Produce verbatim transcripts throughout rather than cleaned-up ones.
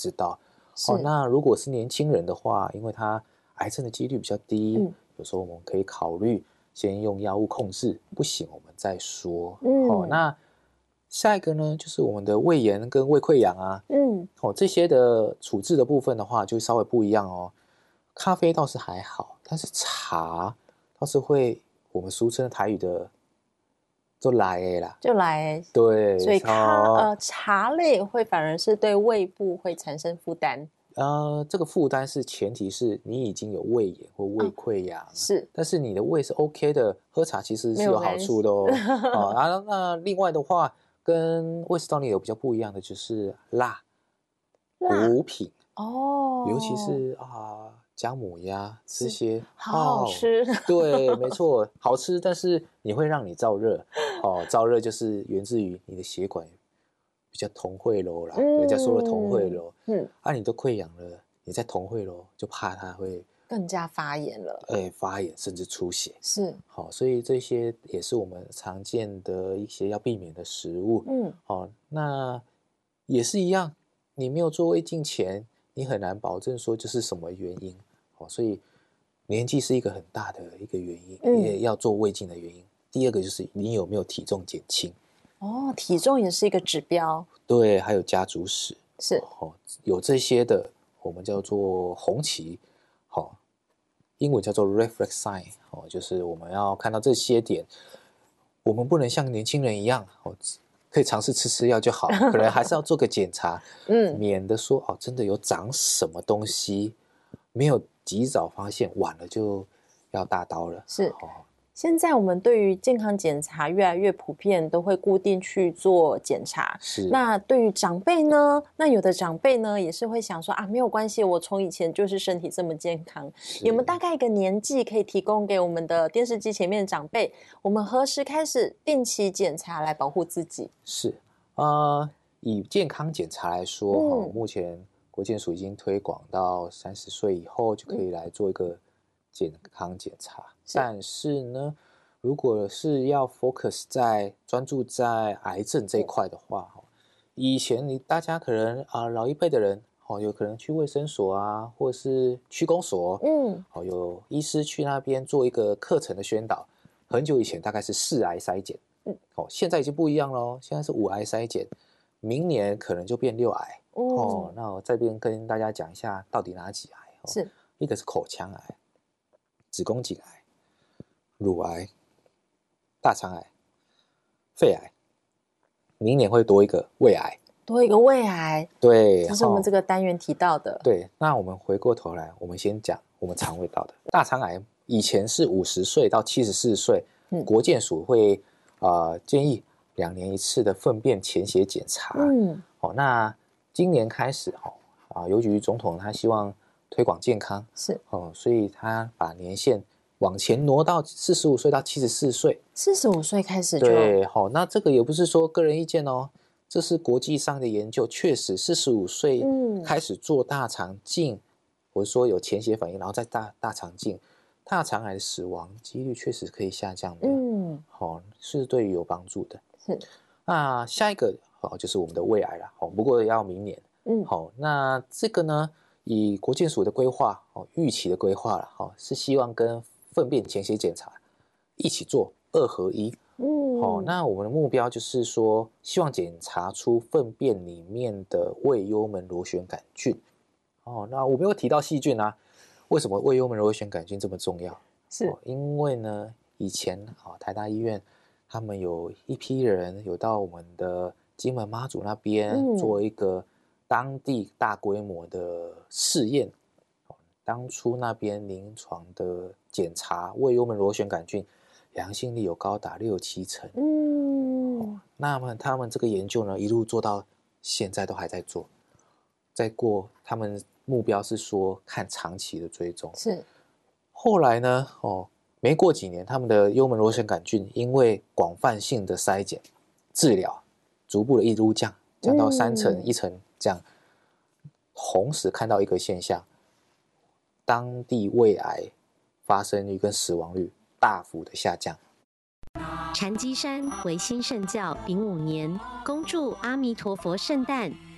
知道。哦，那如果是年轻人的话，因为他癌症的几率比较低，嗯、有时候我们可以考虑先用药物控制，不行我们再说。嗯，哦，那下一个呢，就是我们的胃炎跟胃溃疡啊，嗯，哦，这些的处置的部分的话，就稍微不一样哦。咖啡倒是还好，但是茶倒是会，我们俗称台语的。就来了啦， 就来， 对， 所以咖呃茶类会反而是对胃部会产生负担。 呃，这个负担是前提是你已经有胃炎或胃溃疡、啊哦， 是， 但是你的胃是 OK 的，喝茶其实是有好处的哦。哦啊，那另外的话，跟胃食道逆流比较不一样的就是辣、补品哦，尤其是啊。姜母鸭这些好好吃、 哦，对，没错，好吃，但是你会让你燥热哦，燥热就是源自于你的血管比较同汇楼啦，嗯、人家说的同汇楼，嗯，啊，你都溃疡了，你在同汇楼就怕它会更加发炎了， 哎，发炎甚至出血， 是， 好、哦，所以这些也是我们常见的一些要避免的食物，嗯，好、哦，那也是一样，你没有做胃镜前。你很难保证说这是什么原因，哦，所以年纪是一个很大的一个原因，嗯、也要做胃镜的原因。第二个就是你有没有体重减轻， 哦，体重也是一个指标， 对，还有家族史是， 哦，有这些的，我们叫做红旗，好、哦，英文叫做 red flag sign，哦，就是我们要看到这些点，我们不能像年轻人一样，哦。可以尝试吃吃药就好了，可能还是要做个检查，嗯，免得说哦，真的有长什么东西，没有及早发现，晚了就要大刀了。 是，哦，现在我们对于健康检查越来越普遍，都会固定去做检查。 是， 那对于长辈呢？那有的长辈呢，也是会想说啊，没有关系，我从以前就是身体这么健康。有没有大概一个年纪可以提供给我们的电视机前面的长辈？我们何时开始定期检查来保护自己？ 是，呃，以健康检查来说，哈、嗯，目前国健署已经推广到三十岁以后就可以来做一个健康检查。嗯、但是呢，如果是要 focus 在专注在癌症这一块的话，嗯、以前你大家可能啊、呃、老一辈的人，哦，有可能去卫生所啊，或者是区公所，嗯，哦，有医师去那边做一个课程的宣导。很久以前大概是四癌筛检。嗯，哦，现在已经不一样了，现在是五癌筛检，明年可能就变六癌。嗯、哦，那我这边跟大家讲一下，到底哪几癌？哦、 是， 一个是口腔癌、子宫颈癌、乳癌、大肠癌、肺癌，明年会多一个胃癌， 多一个胃癌。 对， 这是我们这个单元提到的。 哦、对，那我们回过头来，我们先讲我们肠胃道的大肠癌，以前是五十岁到七十四岁，嗯，国健署会。呃，建议两年一次的粪便潜血检查。嗯，哦，那今年开始，哦，啊，邮局总统他希望推广健康， 是哦，所以他把年限往前挪到四十五岁到七十四岁。 四十五岁开始就对，好、哦，那这个也不是说个人意见哦，这是国际上的研究，确实四十五岁开始做大肠镜，或者说有潜血反应，然后再大大肠镜。大肠癌的死亡几率确实可以下降的，嗯，好、哦，是对于有帮助的。 是， 那下一个哦，就是我们的胃癌了，哦，不过要明年，嗯，好、哦，那这个呢，以国健署的规划，哦，预期的规划了，哦，是希望跟粪便潜血检查一起做二合一，嗯，好、哦，那我们的目标就是说，希望检查出粪便里面的胃幽门螺旋杆菌，哦，那我没有提到细菌啊。为什么胃幽门螺旋杆菌这么重要？ 是、 哦、因为呢，以前啊、哦，台大医院他们有一批人有到我们的金门妈祖那边、嗯、做一个当地大规模的试验。哦、当初那边临床的检查胃幽门螺旋杆菌阳性率有高达六七成。嗯、哦，那么他们这个研究呢，一路做到现在都还在做。再过他们目标是说看长期的追踪， 是。 后来呢，哦，没过几年，他们的幽门螺旋杆菌因为广泛性的筛检、治疗，逐步的一路降，降到三成、嗯、一成这样。同时看到一个现象，当地胃癌发生率跟死亡率大幅的下降。 禅机山维新圣教丙午年，恭祝阿弥陀佛圣诞。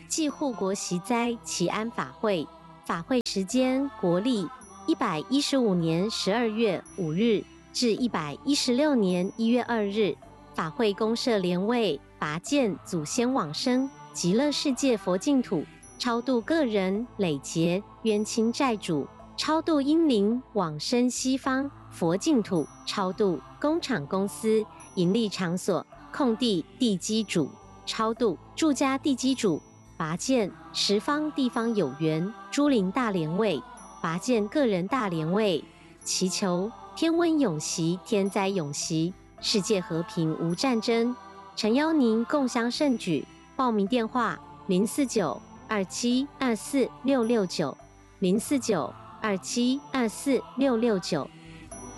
暨护国息灾祈安法会，法会时间国历一百一十五年十二月五日至一百一十六年一月二日。法会公设莲位，拔剑祖先往生极乐世界佛净土，超度个人累劫冤亲债主，超度阴灵往生西方佛净土，超度工厂公司盈利场所空地地基主，超度住家地基主，拔剑十方地方有缘诸灵大莲位，拔剑个人大莲位，祈求天温永息，天灾永息，世界和平无战争。诚邀您共襄盛举。报名电话：零四九二七二四六六九，零四九二七二四六六九。